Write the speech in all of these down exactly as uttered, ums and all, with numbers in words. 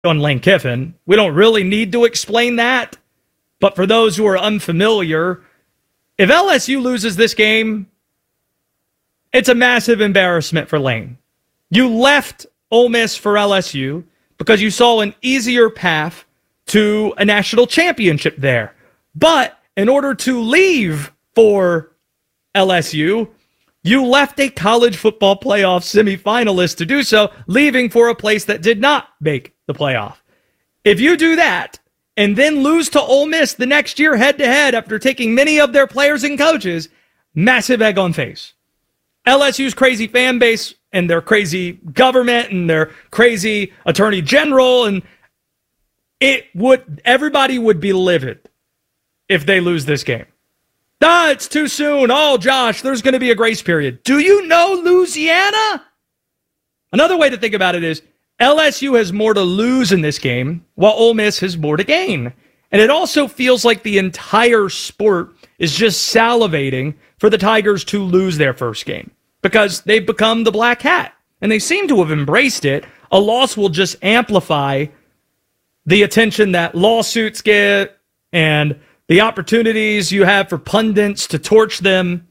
on Lane Kiffin. We don't really need to explain that. But for those who are unfamiliar, if L S U loses this game, it's a massive embarrassment for Lane. You left Ole Miss for L S U because you saw an easier path to a national championship there. But in order to leave for L S U, you left a college football playoff semifinalist to do so, leaving for a place that did not make the playoff. If you do that and then lose to Ole Miss the next year head-to-head after taking many of their players and coaches, massive egg on face. L S U's crazy fan base and their crazy government and their crazy attorney general, and it would everybody would be livid if they lose this game. Ah, it's too soon. Oh, Josh, there's going to be a grace period. Do you know Louisiana? Another way to think about it is L S U has more to lose in this game, while Ole Miss has more to gain. And it also feels like the entire sport is just salivating for the Tigers to lose their first game because they've become the black hat, and they seem to have embraced it. A loss will just amplify the attention that lawsuits get and the opportunities you have for pundits to torch them.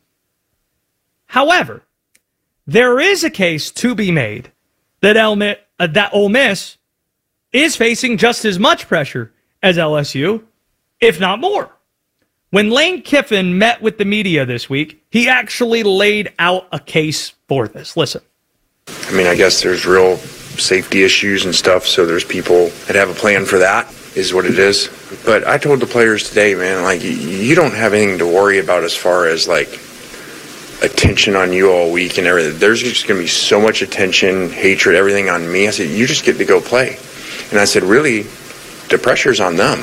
However, there is a case to be made that, El- uh, that Ole Miss is facing just as much pressure as L S U, if not more. When Lane Kiffin met with the media this week, he actually laid out a case for this. Listen. I mean, I guess there's real safety issues and stuff, so there's people that have a plan for that, is what it is. But I told the players today, man, like, you don't have anything to worry about as far as, like, attention on you all week and everything. There's just going to be so much attention, hatred, everything on me. I said, you just get to go play. And I said, really, the pressure's on them.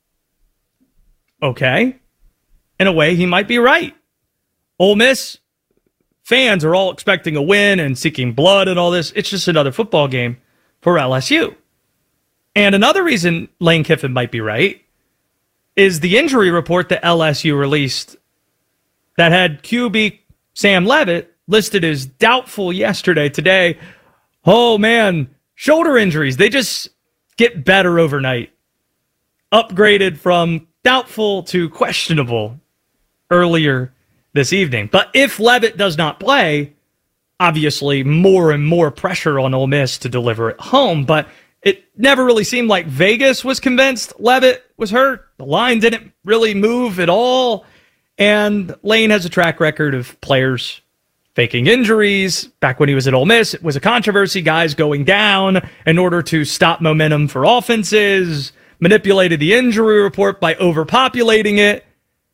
Okay. In a way, he might be right. Ole Miss fans are all expecting a win and seeking blood and all this. It's just another football game for L S U. And another reason Lane Kiffin might be right is the injury report that L S U released that had Q B Sam Leavitt listed as doubtful yesterday. Today, oh man, shoulder injuries. They just get better overnight. Upgraded from doubtful to questionable earlier this evening. But if Leavitt does not play, obviously more and more pressure on Ole Miss to deliver at home. But it never really seemed like Vegas was convinced Leavitt was hurt. The line didn't really move at all. And Lane has a track record of players faking injuries. Back when he was at Ole Miss, it was a controversy. Guys going down in order to stop momentum for offenses. Manipulated the injury report by overpopulating it.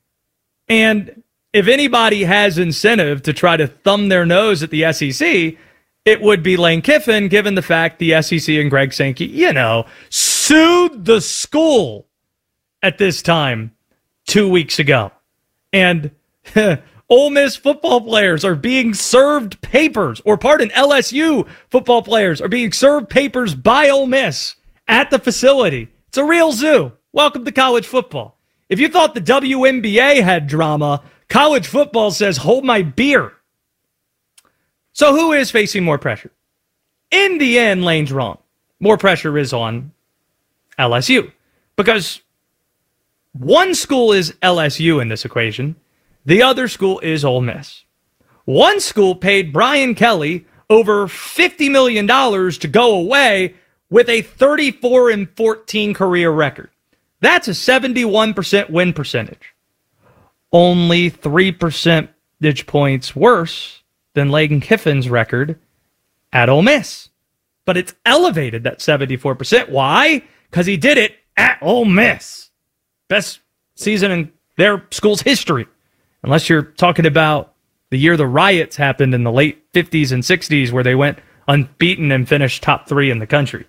And if anybody has incentive to try to thumb their nose at the S E C, it would be Lane Kiffin, given the fact the S E C and Greg Sankey, you know, sued the school at this time two weeks ago. And Ole Miss football players are being served papers, or pardon, L S U football players are being served papers by Ole Miss at the facility. It's a real zoo. Welcome to college football. If you thought the W N B A had drama, college football says, hold my beer. So who is facing more pressure? In the end, Lane's wrong. More pressure is on L S U. Because one school is L S U in this equation. The other school is Ole Miss. One school paid Brian Kelly over fifty million dollars to go away with a thirty-four and fourteen career record. That's a seventy-one percent win percentage. Only three percentage points worse than Lane Kiffin's record at Ole Miss. But it's elevated, that seventy-four percent. Why? Because he did it at Ole Miss. Best season in their school's history. Unless you're talking about the year the riots happened in the late fifties and sixties where they went unbeaten and finished top three in the country.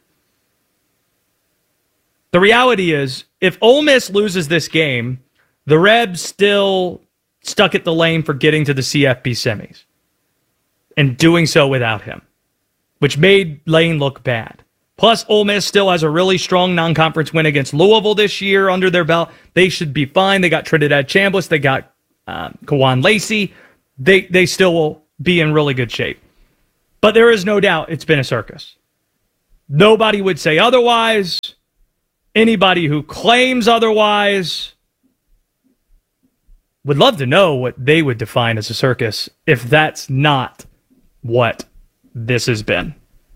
The reality is, if Ole Miss loses this game, the Rebs still stuck at the lane for getting to the C F P semis and doing so without him, which made Lane look bad. Plus, Ole Miss still has a really strong non-conference win against Louisville this year under their belt. They should be fine. They got Trinidad Chambliss. They got um, Kawan Lacey. They, they still will be in really good shape. But there is no doubt it's been a circus. Nobody would say otherwise. Anybody who claims otherwise would love to know what they would define as a circus if that's not what this has been.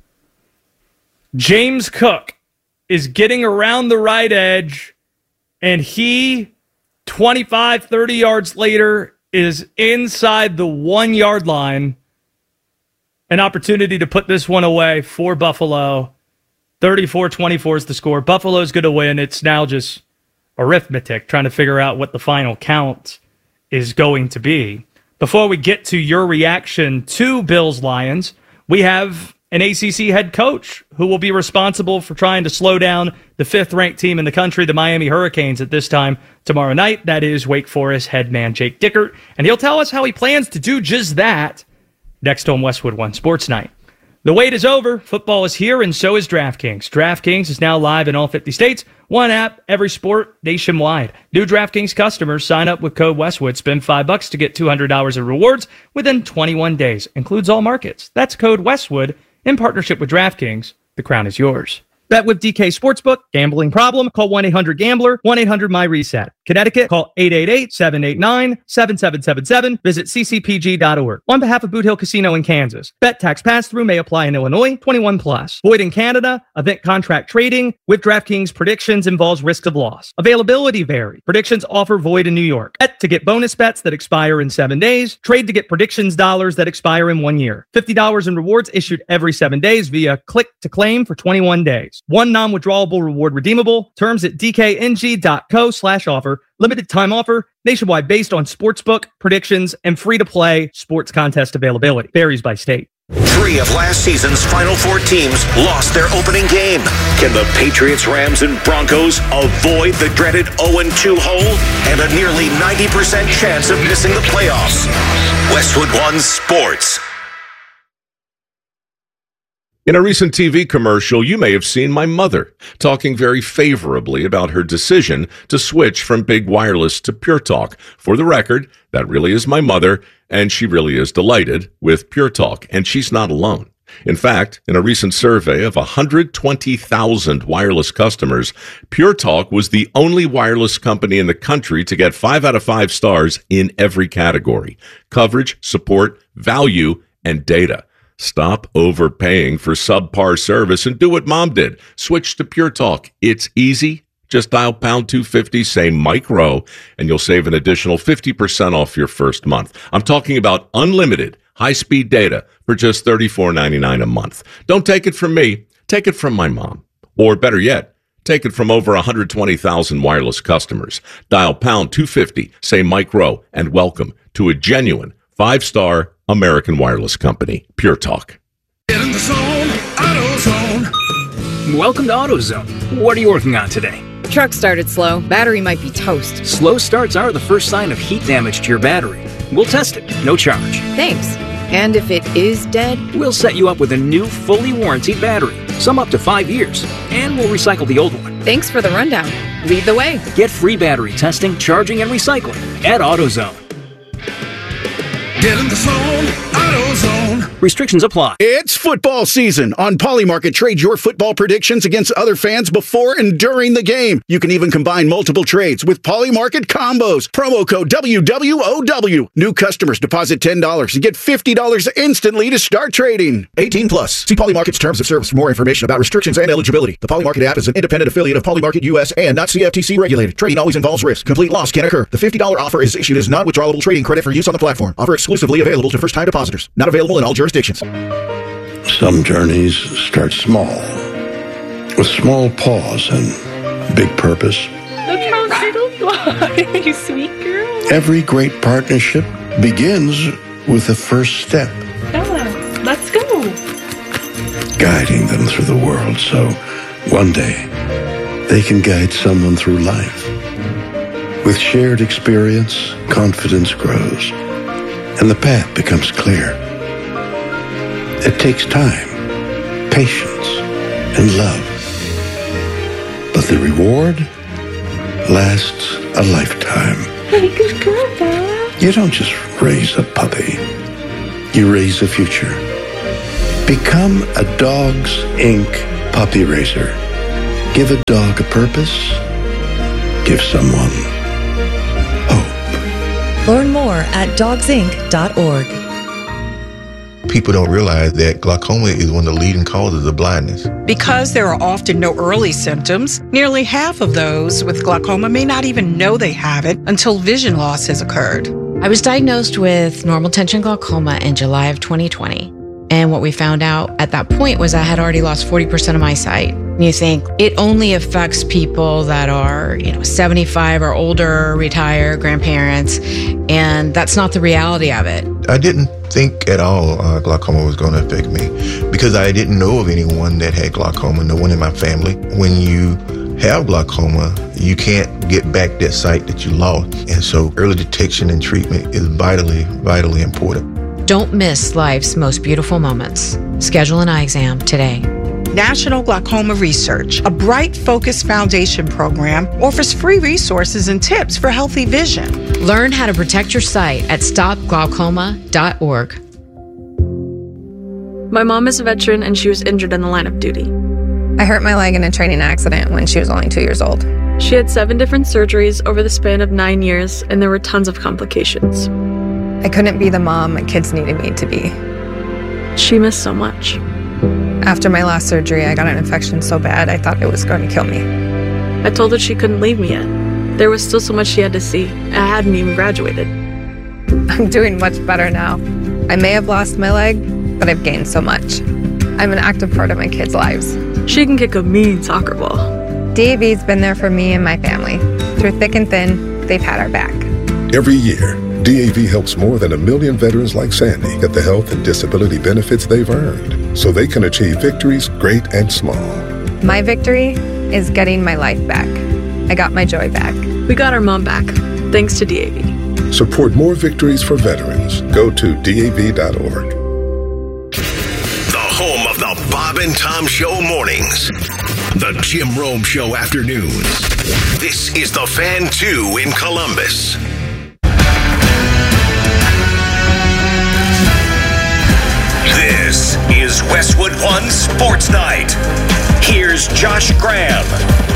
James Cook is getting around the right edge, and he, twenty-five, thirty yards later, is inside the one-yard line. An opportunity to put this one away for Buffalo. thirty-four twenty-four is the score. Buffalo's going to win. It's now just arithmetic, trying to figure out what the final count is going to be. Before we get to your reaction to Bills-Lions, we have an A C C head coach who will be responsible for trying to slow down the fifth-ranked team in the country, the Miami Hurricanes, at this time tomorrow night. That is Wake Forest head man Jake Dickert, and he'll tell us how he plans to do just that next on Westwood One Sports Night. The wait is over. Football is here, and so is DraftKings. DraftKings is now live in all fifty states. One app, every sport, nationwide. New DraftKings customers sign up with code Westwood. Spend five bucks to get two hundred dollars in rewards within twenty-one days. Includes all markets. That's code Westwood in partnership with DraftKings. The crown is yours. Bet with D K Sportsbook. Gambling problem? Call one eight hundred gambler, one eight hundred my reset. Connecticut, call eight eight eight, seven eight nine, seven seven seven seven. Visit c c p g dot org. On behalf of Boot Hill Casino in Kansas. Bet tax pass-through may apply in Illinois. twenty-one plus. Void in Canada. Event contract trading with DraftKings predictions involves risk of loss. Availability vary. Predictions offer void in New York. Bet to get bonus bets that expire in seven days. Trade to get predictions dollars that expire in one year. fifty dollars in rewards issued every seven days via click to claim for twenty-one days. One non-withdrawable reward redeemable. Terms at d k n g dot co slash offer. Limited time offer, nationwide based on sportsbook, predictions, and free-to-play sports contest availability. Varies by state. Three of last season's Final Four teams lost their opening game. Can the Patriots, Rams, and Broncos avoid the dreaded oh and two hole and a nearly ninety percent chance of missing the playoffs? Westwood One Sports. In a recent T V commercial, you may have seen my mother talking very favorably about her decision to switch from Big Wireless to Pure Talk. For the record, that really is my mother, and she really is delighted with Pure Talk, and she's not alone. In fact, in a recent survey of one hundred twenty thousand wireless customers, Pure Talk was the only wireless company in the country to get five out of five stars in every category: coverage, support, value, and data. Stop overpaying for subpar service and do what Mom did. Switch to Pure Talk. It's easy. Just dial pound two fifty, say Mike Rowe, and you'll save an additional fifty percent off your first month. I'm talking about unlimited high-speed data for just thirty-four ninety-nine a month. Don't take it from me. Take it from my mom. Or better yet, take it from over one hundred twenty thousand wireless customers. Dial pound two fifty, say Mike Rowe, and welcome to a genuine five-star American wireless company, Pure Talk. Get in the zone, AutoZone. Welcome to AutoZone. What are you working on today? Truck started slow. Battery might be toast. Slow starts are the first sign of heat damage to your battery. We'll test it, no charge. Thanks. And if it is dead? We'll set you up with a new, fully warranted battery, some up to five years, and we'll recycle the old one. Thanks for the rundown. Lead the way. Get free battery testing, charging, and recycling at AutoZone. Get in the zone, AutoZone. Restrictions apply. It's football season. On Polymarket, trade your football predictions against other fans before and during the game. You can even combine multiple trades with Polymarket combos. Promo code W W O W. New customers deposit ten dollars and get fifty dollars instantly to start trading. eighteen plus. See Polymarket's terms of service for more information about restrictions and eligibility. The Polymarket app is an independent affiliate of Polymarket U S and not C F T C regulated. Trading always involves risk. Complete loss can occur. The fifty dollars offer is issued as non-withdrawable trading credit for use on the platform. Offer exclusively available to first-time depositors. Not available in all jurisdictions. Some journeys start small, with small pause and big purpose. Look how little you are, you sweet girl. Every great partnership begins with the first step. Bella, let's go. Guiding them through the world so one day they can guide someone through life. With shared experience, confidence grows, and the path becomes clear. It takes time, patience, and love. But the reward lasts a lifetime. Hey, good girl, Bella. You don't just raise a puppy. You raise a future. Become a Dogs, Incorporated Puppy Raiser. Give a dog a purpose. Give someone hope. Learn more at dogs inc dot org. People don't realize that glaucoma is one of the leading causes of blindness. Because there are often no early symptoms, nearly half of those with glaucoma may not even know they have it until vision loss has occurred. I was diagnosed with normal tension glaucoma in July of twenty twenty. And what we found out at that point was I had already lost forty percent of my sight. You think it only affects people that are, you know, seventy-five or older, retired, grandparents, and that's not the reality of it. I didn't think at all uh, glaucoma was going to affect me because I didn't know of anyone that had glaucoma, no one in my family. When you have glaucoma, you can't get back that sight that you lost. And so early detection and treatment is vitally, vitally important. Don't miss life's most beautiful moments. Schedule an eye exam today. National Glaucoma Research, a Bright Focus Foundation program, offers free resources and tips for healthy vision. Learn how to protect your sight at stop glaucoma dot org. My mom is a veteran and she was injured in the line of duty. I hurt my leg in a training accident when she was only two years old. She had seven different surgeries over the span of nine years, and there were tons of complications. I couldn't be the mom my kids needed me to be. She missed so much. After my last surgery, I got an infection so bad I thought it was going to kill me. I told her she couldn't leave me yet. There was still so much she had to see. I hadn't even graduated. I'm doing much better now. I may have lost my leg, but I've gained so much. I'm an active part of my kids' lives. She can kick a mean soccer ball. D A V's been there for me and my family. Through thick and thin, they've had our back. Every year, D A V helps more than a million veterans like Sandy get the health and disability benefits they've earned so they can achieve victories great and small. My victory is getting my life back. I got my joy back. We got our mom back, thanks to D A V. Support more victories for veterans. Go to D A V dot org. The home of the Bob and Tom Show mornings. The Jim Rome Show afternoons. This is the Fan two in Columbus. This is Westwood One Sports Night. Here's Josh Graham.